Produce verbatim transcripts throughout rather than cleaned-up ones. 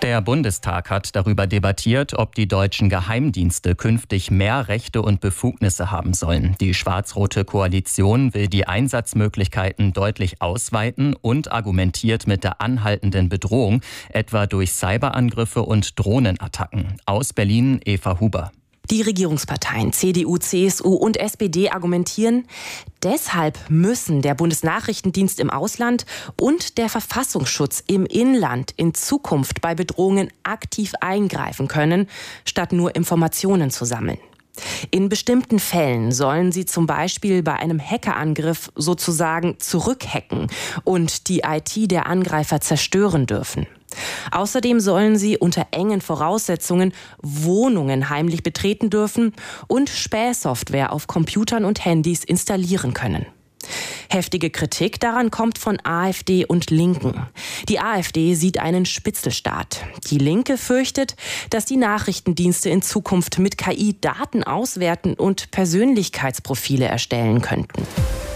Der Bundestag hat darüber debattiert, ob die deutschen Geheimdienste künftig mehr Rechte und Befugnisse haben sollen. Die schwarz-rote Koalition will die Einsatzmöglichkeiten deutlich ausweiten und argumentiert mit der anhaltenden Bedrohung, etwa durch Cyberangriffe und Drohnenattacken. Aus Berlin Eva Huber. Die Regierungsparteien C D U, C S U und S P D argumentieren, deshalb müssen der Bundesnachrichtendienst im Ausland und der Verfassungsschutz im Inland in Zukunft bei Bedrohungen aktiv eingreifen können, statt nur Informationen zu sammeln. In bestimmten Fällen sollen sie zum Beispiel bei einem Hackerangriff sozusagen zurückhacken und die I T der Angreifer zerstören dürfen. Außerdem sollen sie unter engen Voraussetzungen Wohnungen heimlich betreten dürfen und Spähsoftware auf Computern und Handys installieren können. Heftige Kritik daran kommt von AfD und Linken. Die AfD sieht einen Spitzelstaat. Die Linke fürchtet, dass die Nachrichtendienste in Zukunft mit K I Daten auswerten und Persönlichkeitsprofile erstellen könnten.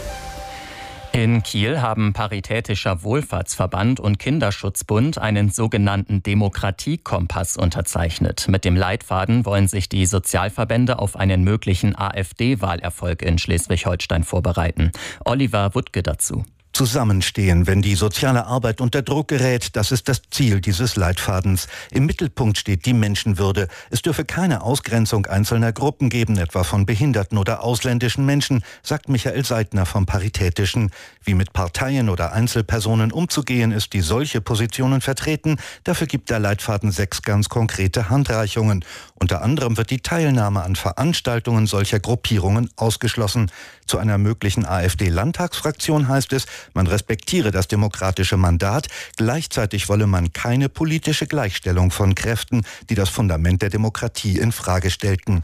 In Kiel haben Paritätischer Wohlfahrtsverband und Kinderschutzbund einen sogenannten Demokratiekompass unterzeichnet. Mit dem Leitfaden wollen sich die Sozialverbände auf einen möglichen AfD-Wahlerfolg in Schleswig-Holstein vorbereiten. Oliver Wuttke dazu. Zusammenstehen, wenn die soziale Arbeit unter Druck gerät, das ist das Ziel dieses Leitfadens. Im Mittelpunkt steht die Menschenwürde. Es dürfe keine Ausgrenzung einzelner Gruppen geben, etwa von behinderten oder ausländischen Menschen, sagt Michael Seidner vom Paritätischen. Wie mit Parteien oder Einzelpersonen umzugehen ist, die solche Positionen vertreten, dafür gibt der Leitfaden sechs ganz konkrete Handreichungen. Unter anderem wird die Teilnahme an Veranstaltungen solcher Gruppierungen ausgeschlossen. Zu einer möglichen AfD-Landtagsfraktion heißt es, man respektiere das demokratische Mandat, gleichzeitig wolle man keine politische Gleichstellung von Kräften, die das Fundament der Demokratie in Frage stellten.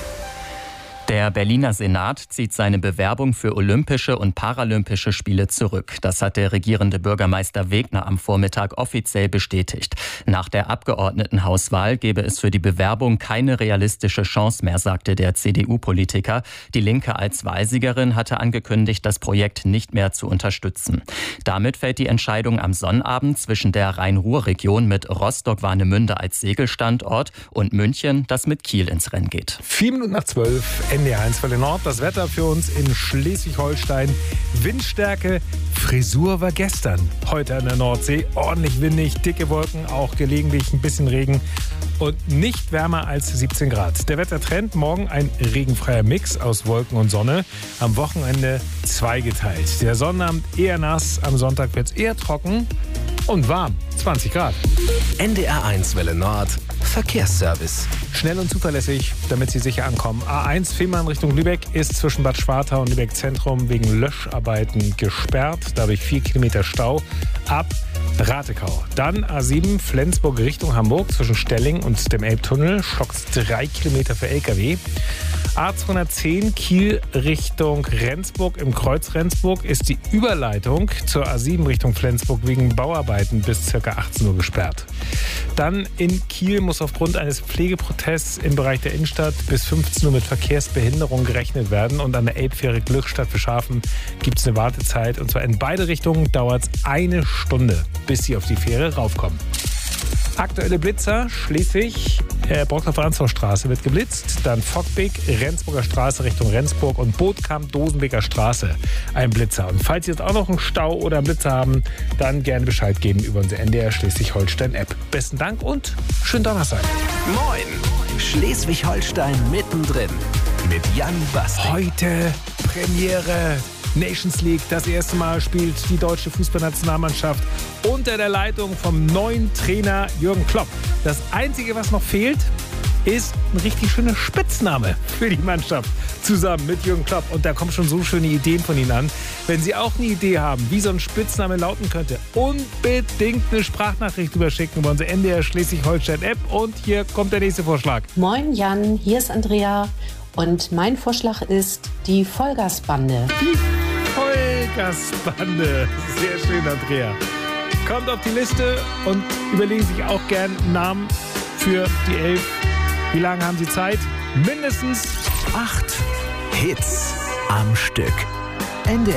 Der Berliner Senat zieht seine Bewerbung für Olympische und Paralympische Spiele zurück. Das hat der regierende Bürgermeister Wegner am Vormittag offiziell bestätigt. Nach der Abgeordnetenhauswahl gebe es für die Bewerbung keine realistische Chance mehr, sagte der C D U-Politiker. Die Linke als Wahlsiegerin hatte angekündigt, das Projekt nicht mehr zu unterstützen. Damit fällt die Entscheidung am Sonnabend zwischen der Rhein-Ruhr-Region mit Rostock-Warnemünde als Segelstandort und München, das mit Kiel ins Rennen geht. Vier Minuten nach zwölf. N D R eins Welle Nord, das Wetter für uns in Schleswig-Holstein. Windstärke, Frisur war gestern. Heute an der Nordsee ordentlich windig, dicke Wolken, auch gelegentlich ein bisschen Regen und nicht wärmer als siebzehn Grad. Der Wettertrend, morgen ein regenfreier Mix aus Wolken und Sonne. Am Wochenende zweigeteilt. Der Sonnabend eher nass, am Sonntag wird es eher trocken und warm, zwanzig Grad. N D R eins Welle Nord, Verkehrsservice. Schnell und zuverlässig, damit Sie sicher ankommen. A eins Fehmarn Richtung Lübeck ist zwischen Bad Schwartau und Lübeck Zentrum wegen Löscharbeiten gesperrt. Dadurch vier Kilometer Stau ab Ratekau. Dann A sieben Flensburg Richtung Hamburg zwischen Stelling und dem Elbtunnel. Stockt drei Kilometer für L K W. A zweihundertzehn Kiel Richtung Rendsburg. Im Kreuz Rendsburg ist die Überleitung zur A sieben Richtung Flensburg wegen Bauarbeiten bis ca. achtzehn Uhr gesperrt. Dann in Kiel muss aufgrund eines Pflegeprotests im Bereich der Innenstadt bis fünfzehn Uhr mit Verkehrsbehinderung gerechnet werden. Und an der Elbfähre Glückstadt für Schafen gibt es eine Wartezeit. Und zwar in beide Richtungen dauert es eine Stunde, bis Sie auf die Fähre raufkommen. Aktuelle Blitzer, Schleswig, äh, Brockdorf-Ransdorf-Straße wird geblitzt, dann Fockbeck, Rendsburger Straße Richtung Rendsburg und Bootkamp, Dosenbeker Straße, ein Blitzer. Und falls Sie jetzt auch noch einen Stau oder einen Blitzer haben, dann gerne Bescheid geben über unsere N D R Schleswig-Holstein-App. Besten Dank und schönen Donnerstag. Moin, Schleswig-Holstein mittendrin mit Jan Bastik. Heute Premiere Nations League. Das erste Mal spielt die deutsche Fußballnationalmannschaft unter der Leitung vom neuen Trainer Jürgen Klopp. Das Einzige, was noch fehlt, ist ein richtig schöner Spitzname für die Mannschaft zusammen mit Jürgen Klopp. Und da kommen schon so schöne Ideen von Ihnen an. Wenn Sie auch eine Idee haben, wie so ein Spitzname lauten könnte, unbedingt eine Sprachnachricht überschicken über unsere N D R Schleswig-Holstein-App. Und hier kommt der nächste Vorschlag. Moin Jan, hier ist Andrea. Und mein Vorschlag ist die Vollgasbande. Die Vollgasbande. Sehr schön, Andrea. Kommt auf die Liste und überlegen sich auch gern einen Namen für die Elf. Wie lange haben Sie Zeit? Mindestens Acht Hits am Stück. N D R